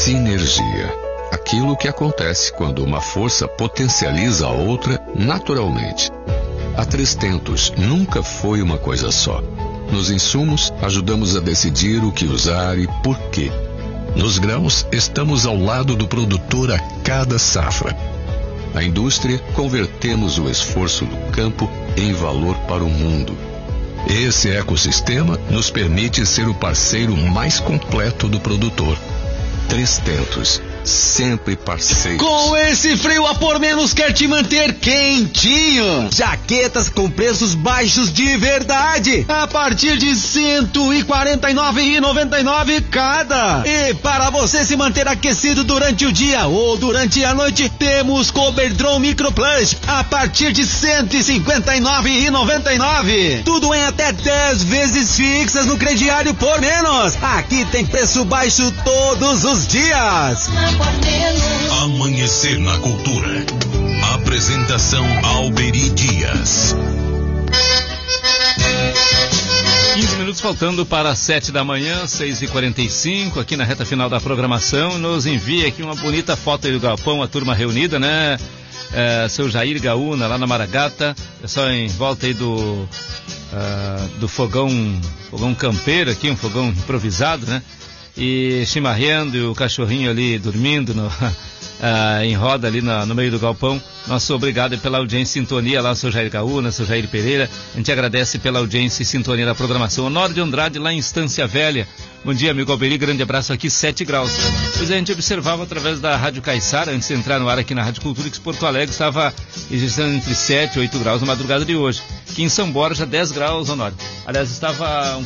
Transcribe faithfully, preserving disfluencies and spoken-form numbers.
Sinergia. Aquilo que acontece quando uma força potencializa a outra naturalmente. A Três Tentos nunca foi uma coisa só. Nos insumos, ajudamos a decidir o que usar e por quê. Nos grãos, estamos ao lado do produtor a cada safra. Na indústria, convertemos o esforço do campo em valor para o mundo. Esse ecossistema nos permite ser o parceiro mais completo do produtor. Três Tentos, sempre parceiros. Com esse frio a por menos quer te manter quentinho. Jaquetas com preços baixos de verdade, a partir de cento e quarenta e nove reais e noventa e nove centavos cada. E para você se manter aquecido durante o dia ou durante a noite, temos Coberdron Micro Plus a partir de cento e cinquenta e nove reais e noventa e nove centavos. Tudo em até dez vezes fixas no crediário por menos. Aqui tem preço baixo todos os dias. Amanhecer na Cultura. Apresentação Alberi Dias. quinze minutos faltando para as sete da manhã, seis e quarenta e cinco, aqui na reta final da programação. Nos envia aqui uma bonita foto aí do galpão, a turma reunida, né? É, seu Jair Gaúna, lá na Maragata, pessoal em volta aí do, uh, do fogão, fogão campeiro aqui, um fogão improvisado, né? E chimarrendo e o cachorrinho ali dormindo no, uh, em roda ali no, no meio do galpão. Nosso obrigado pela audiência e sintonia lá, seu Jair Gaúna, seu Jair Pereira. A gente agradece pela audiência e sintonia da programação. Honório de Andrade, lá em Estância Velha. Bom dia, amigo Alberi, grande abraço aqui, sete graus. Pois a gente observava através da Rádio Caiçara, antes de entrar no ar aqui na Rádio Cultura, que Porto Alegre estava registrando entre sete e oito graus na madrugada de hoje. Aqui em São Borja, dez graus, Honório. Aliás, estava um